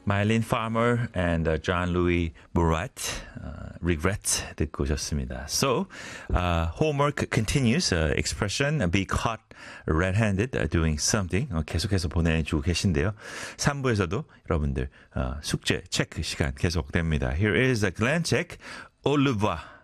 Mylene Farmer and John Louis Murat, regret 듣고 오셨습니다. So, homework continues. Expression, be caught red-handed doing something. 계속해서 보내주고 계신데요. 3부에서도 여러분들 숙제, 체크 시간 계속됩니다. Here is a Glenn check. Au revoir.